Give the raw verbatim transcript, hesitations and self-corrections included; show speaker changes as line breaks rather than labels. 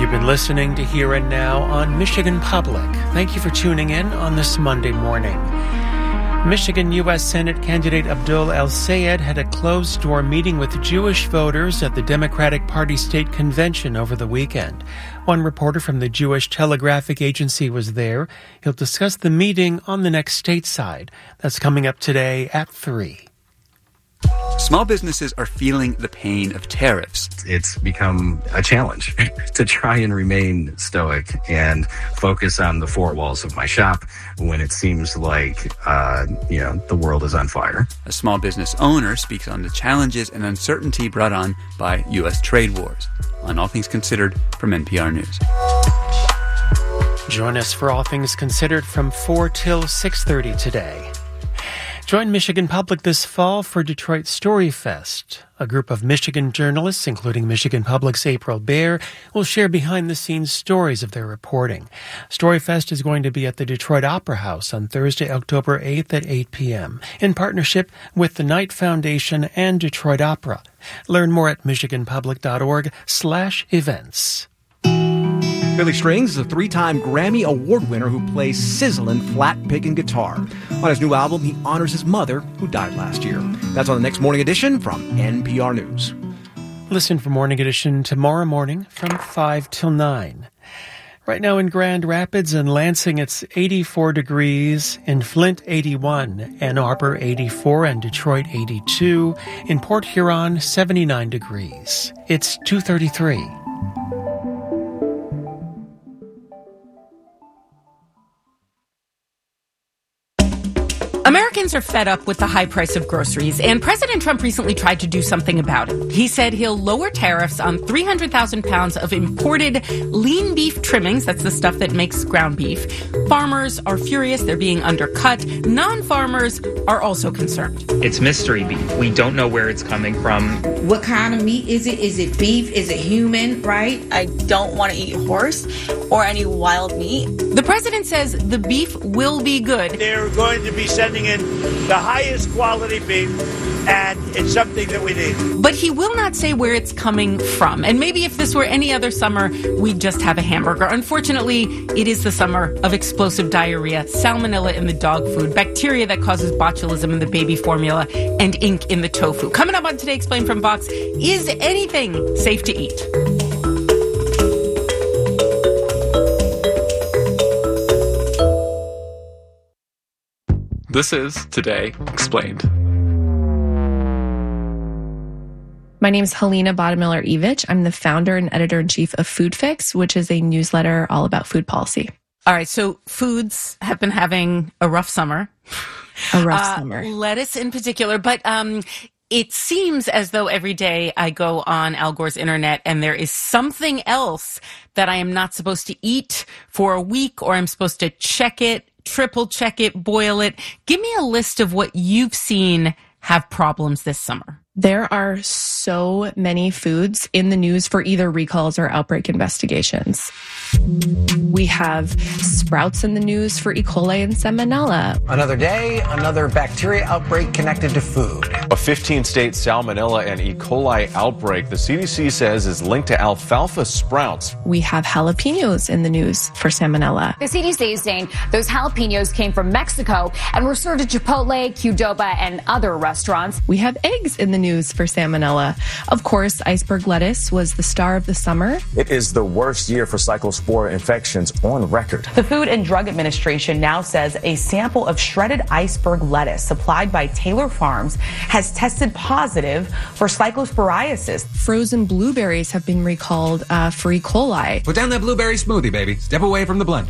You've been listening to Here and Now on Michigan Public. Thank you for tuning in on this Monday morning. Michigan U S Senate candidate Abdul El-Sayed had a closed-door meeting with Jewish voters at the Democratic Party State Convention over the weekend. One reporter from the Jewish Telegraphic Agency was there. He'll discuss the meeting on the next stateside. That's coming up today at three.
Small businesses are feeling the pain of tariffs.
It's become a challenge to try and remain stoic and focus on the four walls of my shop when it seems like, uh, you know, the world is on fire.
A small business owner speaks on the challenges and uncertainty brought on by U S trade wars. On All Things Considered from N P R News.
Join us for All Things Considered from four till six thirty today. Join Michigan Public this fall for Detroit Story Fest. A group of Michigan journalists, including Michigan Public's April Baer, will share behind-the-scenes stories of their reporting. Story Fest is going to be at the Detroit Opera House on Thursday, October eighth at eight p.m. in partnership with the Knight Foundation and Detroit Opera. Learn more at michiganpublic.org slash events.
Billy Strings is a three-time Grammy Award winner who plays sizzling flat picking guitar. On his new album, he honors his mother, who died last year. That's on the next Morning Edition from N P R News.
Listen for Morning Edition tomorrow morning from five till nine. Right now in Grand Rapids and Lansing, it's eighty-four degrees. In Flint, eighty-one. Ann Arbor, eighty-four. And Detroit, eighty-two. In Port Huron, seventy-nine degrees. It's two thirty-three.
Americans are fed up with the high price of groceries, and President Trump recently tried to do something about it. He said he'll lower tariffs on three hundred thousand pounds of imported lean beef trimmings. That's the stuff that makes ground beef. Farmers are furious. They're being undercut. Non-farmers are also concerned.
It's mystery beef. We don't know where it's coming from.
What kind of meat is it? Is it beef? Is it human, right?
I don't want to eat horse or any wild meat.
The president says the beef will be good.
They're going to be sending in the highest quality beef, and it's something that we need.
But he will not say where it's coming from. And maybe if this were any other summer, we'd just have a hamburger. Unfortunately, it is the summer of explosive diarrhea, salmonella in the dog food, bacteria that causes botulism in the baby formula, and ink in the tofu. Coming up on Today Explained from Vox, is anything safe to eat?
This is Today Explained.
My name is Helena Bodemiller-Evich. I'm the founder and editor-in-chief of Food Fix, which is a newsletter all about food policy.
All right, so foods have been having a rough summer.
A rough
uh,
summer.
Lettuce in particular, but um, it seems as though every day I go on Al Gore's internet and there is something else that I am not supposed to eat for a week, or I'm supposed to check it, triple check it, boil it. Give me a list of what you've seen have problems this summer.
There are so many foods in the news for either recalls or outbreak investigations. We have sprouts in the news for E. coli and Salmonella.
Another day, another bacteria outbreak connected to food.
A fifteen-state Salmonella and E. coli outbreak the C D C says is linked to alfalfa sprouts.
We have jalapenos in the news for Salmonella.
The C D C is saying those jalapenos came from Mexico and were served at Chipotle, Qdoba, and other restaurants.
We have eggs in the news for Salmonella. Of course, iceberg lettuce was the star of the summer.
It is the worst year for cyclospora infections on record.
The Food and Drug Administration now says a sample of shredded iceberg lettuce supplied by Taylor Farms has tested positive for cyclosporiasis.
Frozen blueberries have been recalled uh, for E. coli.
Put down that blueberry smoothie, baby. Step away from the blender.